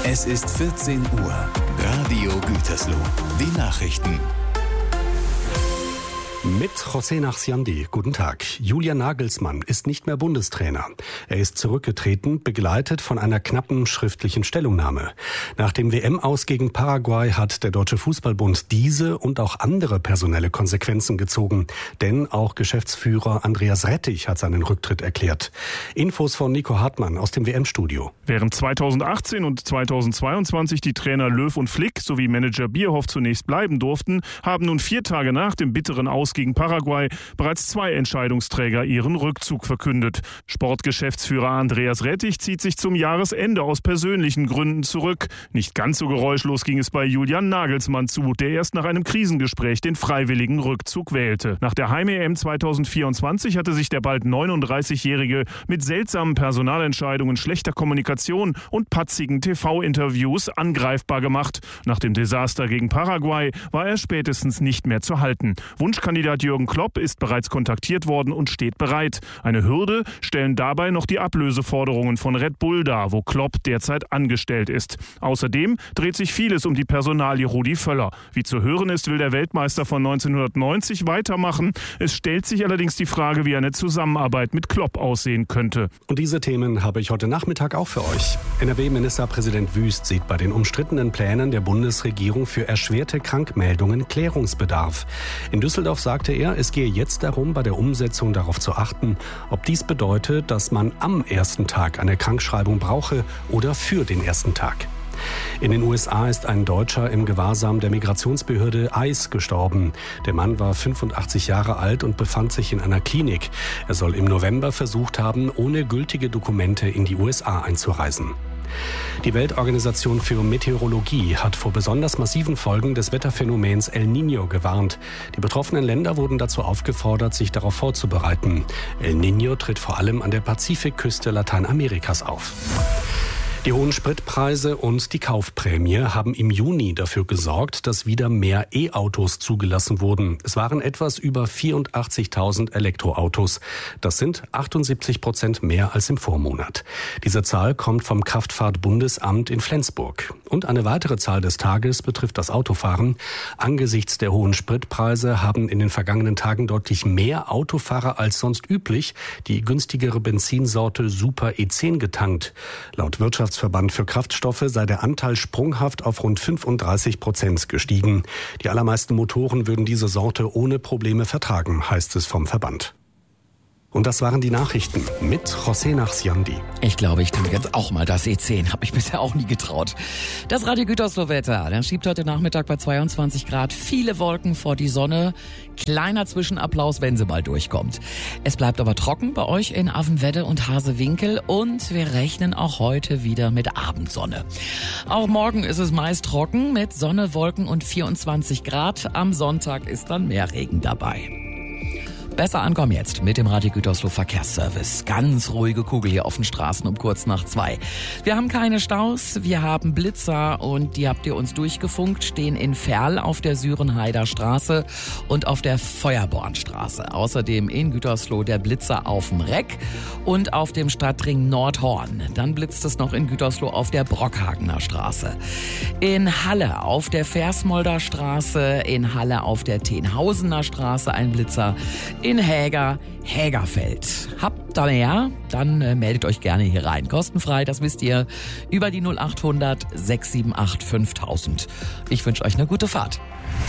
Es ist 14 Uhr. Radio Gütersloh. Die Nachrichten. Mit José Nachsiandi. Guten Tag. Julian Nagelsmann ist nicht mehr Bundestrainer. Er ist zurückgetreten, begleitet von einer knappen schriftlichen Stellungnahme. Nach dem WM-Aus gegen Paraguay hat der Deutsche Fußballbund diese und auch andere personelle Konsequenzen gezogen. Denn auch Geschäftsführer Andreas Rettich hat seinen Rücktritt erklärt. Infos von Nico Hartmann aus dem WM-Studio. Während 2018 und 2022 die Trainer Löw und Flick sowie Manager Bierhoff zunächst bleiben durften, haben nun 4 Tage nach dem bitteren Aus gegen Paraguay bereits 2 Entscheidungsträger ihren Rückzug verkündet. Sportgeschäftsführer Andreas Rettich zieht sich zum Jahresende aus persönlichen Gründen zurück. Nicht ganz so geräuschlos ging es bei Julian Nagelsmann zu, der erst nach einem Krisengespräch den freiwilligen Rückzug wählte. Nach der Heim-EM 2024 hatte sich der bald 39-Jährige mit seltsamen Personalentscheidungen, schlechter Kommunikation und patzigen TV-Interviews angreifbar gemacht. Nach dem Desaster gegen Paraguay war er spätestens nicht mehr zu halten. Wunschkandidat Jürgen Klopp ist bereits kontaktiert worden und steht bereit. Eine Hürde stellen dabei noch die Ablöseforderungen von Red Bull dar, wo Klopp derzeit angestellt ist. Außerdem dreht sich vieles um die Personalie Rudi Völler. Wie zu hören ist, will der Weltmeister von 1990 weitermachen. Es stellt sich allerdings die Frage, wie eine Zusammenarbeit mit Klopp aussehen könnte. Und diese Themen habe ich heute Nachmittag auch für euch. NRW-Ministerpräsident Wüst sieht bei den umstrittenen Plänen der Bundesregierung für erschwerte Krankmeldungen Klärungsbedarf. In Düsseldorf sagte er, es gehe jetzt darum, bei der Umsetzung darauf zu achten, ob dies bedeutet, dass man am ersten Tag eine Krankschreibung brauche oder für den ersten Tag. In den USA ist ein Deutscher im Gewahrsam der Migrationsbehörde ICE gestorben. Der Mann war 85 Jahre alt und befand sich in einer Klinik. Er soll im November versucht haben, ohne gültige Dokumente in die USA einzureisen. Die Weltorganisation für Meteorologie hat vor besonders massiven Folgen des Wetterphänomens El Niño gewarnt. Die betroffenen Länder wurden dazu aufgefordert, sich darauf vorzubereiten. El Niño tritt vor allem an der Pazifikküste Lateinamerikas auf. Die hohen Spritpreise und die Kaufprämie haben im Juni dafür gesorgt, dass wieder mehr E-Autos zugelassen wurden. Es waren etwas über 84.000 Elektroautos. Das sind 78% mehr als im Vormonat. Diese Zahl kommt vom Kraftfahrtbundesamt in Flensburg. Und eine weitere Zahl des Tages betrifft das Autofahren. Angesichts der hohen Spritpreise haben in den vergangenen Tagen deutlich mehr Autofahrer als sonst üblich die günstigere Benzinsorte Super E10 getankt. Laut Wirtschaftsverband für Kraftstoffe sei der Anteil sprunghaft auf rund 35% gestiegen. Die allermeisten Motoren würden diese Sorte ohne Probleme vertragen, heißt es vom Verband. Und das waren die Nachrichten mit José Nachsiandi. Ich glaube, ich tue jetzt auch mal das E10. Habe ich bisher auch nie getraut. Das Radio Gütersloh-Wetter. Der schiebt heute Nachmittag bei 22 Grad viele Wolken vor die Sonne. Kleiner Zwischenapplaus, wenn sie mal durchkommt. Es bleibt aber trocken bei euch in Affenwedde und Hasewinkel. Und wir rechnen auch heute wieder mit Abendsonne. Auch morgen ist es meist trocken mit Sonne, Wolken und 24 Grad. Am Sonntag ist dann mehr Regen dabei. Besser ankommen jetzt mit dem Radio Gütersloh Verkehrsservice. Ganz ruhige Kugel hier auf den Straßen um kurz nach 2. Wir haben keine Staus, wir haben Blitzer und die habt ihr uns durchgefunkt, stehen in Verl auf der Sürenheider Straße und auf der Feuerbornstraße. Außerdem in Gütersloh der Blitzer auf dem Reck und auf dem Stadtring Nordhorn. Dann blitzt es noch in Gütersloh auf der Brockhagener Straße. In Halle auf der Versmolder Straße, in Halle auf der Tenhausener Straße ein Blitzer. In Hägerfeld. Habt ihr mehr? Dann meldet euch gerne hier rein. Kostenfrei, das wisst ihr, über die 0800 678 5000. Ich wünsche euch eine gute Fahrt.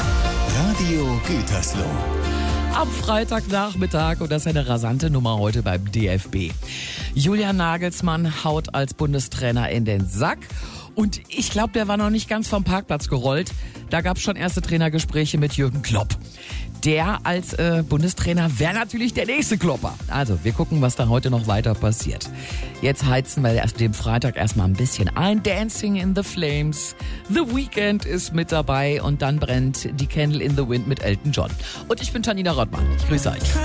Radio Gütersloh. Am Freitagnachmittag, und das ist eine rasante Nummer heute beim DFB. Julian Nagelsmann haut als Bundestrainer in den Sack. Und ich glaube, der war noch nicht ganz vom Parkplatz gerollt. Da gab es schon erste Trainergespräche mit Jürgen Klopp. Der als Bundestrainer wäre natürlich der nächste Klopper. Also, wir gucken, was da heute noch weiter passiert. Jetzt heizen wir erst dem Freitag erstmal ein bisschen ein. Dancing in the Flames. The Weeknd ist mit dabei und dann brennt die Candle in the Wind mit Elton John. Und ich bin Tanina Rottmann. Ich grüße euch.